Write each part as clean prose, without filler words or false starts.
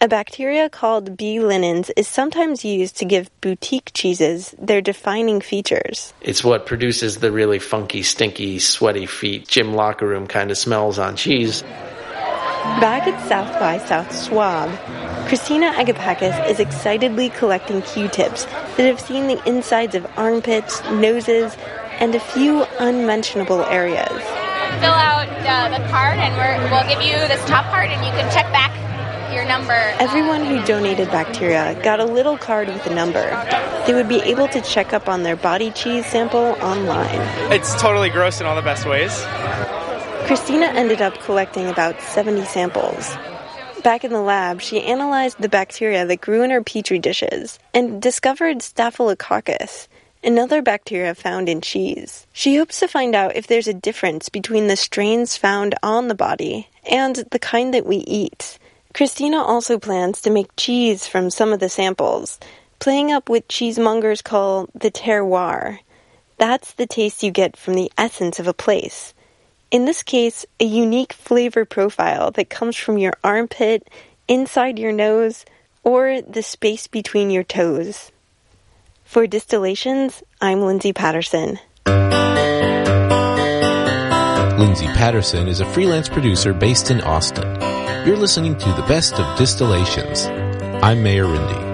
A bacteria called B. linens is sometimes used to give boutique cheeses their defining features. It's what produces the really funky, stinky, sweaty feet, gym locker room kind of smells on cheese. Back at South by South Christina Agapakis is excitedly collecting Q-tips that have seen the insides of armpits, noses, and a few unmentionable areas. Fill out the card, and we'll give you this top part, and you can check back your number. Everyone who donated bacteria got a little card with a number. They would be able to check up on their body cheese sample online. It's totally gross in all the best ways. Christina ended up collecting about 70 samples. Back in the lab, she analyzed the bacteria that grew in her petri dishes and discovered Staphylococcus, another bacteria found in cheese. She hopes to find out if there's a difference between the strains found on the body and the kind that we eat. Christina also plans to make cheese from some of the samples, playing up what cheesemongers call the terroir. That's the taste you get from the essence of a place. In this case, a unique flavor profile that comes from your armpit, inside your nose, or the space between your toes. For Distillations, I'm Lindsay Patterson. Lindsay Patterson is a freelance producer based in Austin. You're listening to the best of Distillations. I'm Mayor Rindy.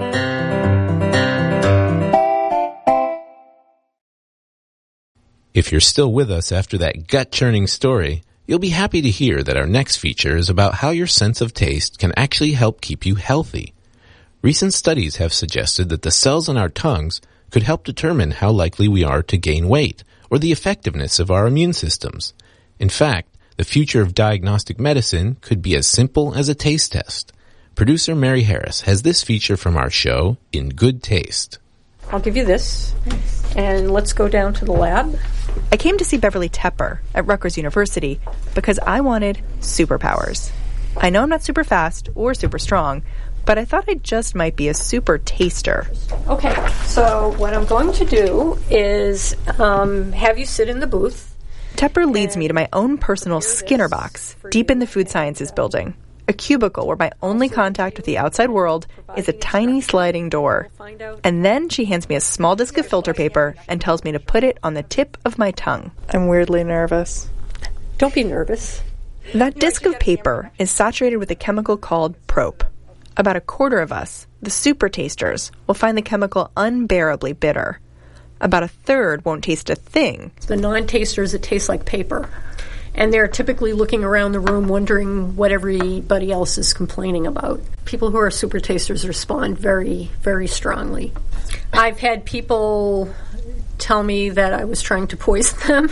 If you're still with us after that gut-churning story, you'll be happy to hear that our next feature is about how your sense of taste can actually help keep you healthy. Recent studies have suggested that the cells in our tongues could help determine how likely we are to gain weight or the effectiveness of our immune systems. In fact, the future of diagnostic medicine could be as simple as a taste test. Producer Mary Harris has this feature from our show, In Good Taste. I'll give you this, and let's go down to the lab. I came to see Beverly Tepper at Rutgers University because I wanted superpowers. I know I'm not super fast or super strong, but I thought I just might be a super taster. Okay, so what I'm going to do is have you sit in the booth. Tepper leads me to my own personal Skinner box, deep in the food sciences building. A cubicle where my only contact with the outside world is a tiny sliding door. And then she hands me a small disc of filter paper and tells me to put it on the tip of my tongue. I'm weirdly nervous. Don't be nervous. That disc of paper is saturated with a chemical called prop. About a quarter of us, the super tasters, will find the chemical unbearably bitter. About a third won't taste a thing. The non-tasters, it tastes like paper. And they're typically looking around the room wondering what everybody else is complaining about. People who are super tasters respond very, very strongly. I've had people tell me that I was trying to poison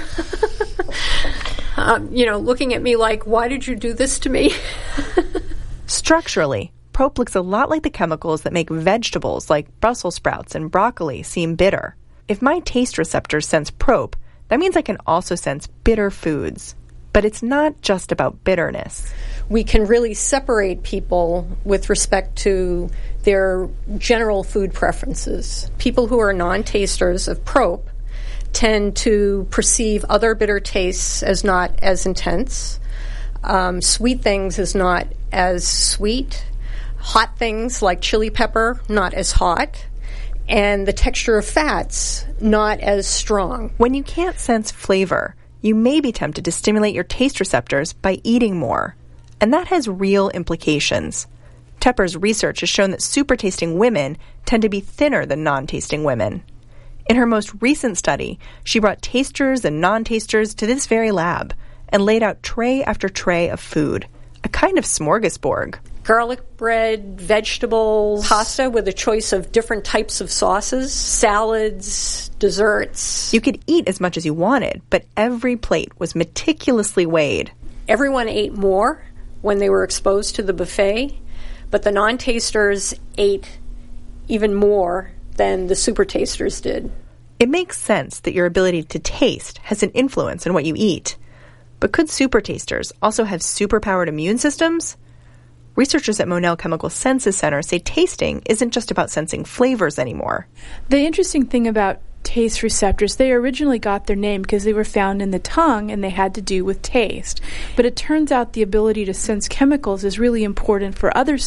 them. Looking at me like, why did you do this to me? Structurally, prop looks a lot like the chemicals that make vegetables like Brussels sprouts and broccoli seem bitter. If my taste receptors sense prop, that means I can also sense bitter foods. But it's not just about bitterness. We can really separate people with respect to their general food preferences. People who are non-tasters of prop tend to perceive other bitter tastes as not as intense, sweet things as not as sweet, hot things like chili pepper not as hot, and the texture of fats not as strong. When you can't sense flavor, you may be tempted to stimulate your taste receptors by eating more. And that has real implications. Tepper's research has shown that super-tasting women tend to be thinner than non-tasting women. In her most recent study, she brought tasters and non-tasters to this very lab and laid out tray after tray of food, a kind of smorgasbord. Garlic bread, vegetables, pasta with a choice of different types of sauces, salads, desserts. You could eat as much as you wanted, but every plate was meticulously weighed. Everyone ate more when they were exposed to the buffet, but the non-tasters ate even more than the super tasters did. It makes sense that your ability to taste has an influence on what you eat. But could super tasters also have superpowered immune systems? Researchers at Monell Chemical Senses Center say tasting isn't just about sensing flavors anymore. The interesting thing about taste receptors, they originally got their name because they were found in the tongue and they had to do with taste. But it turns out the ability to sense chemicals is really important for other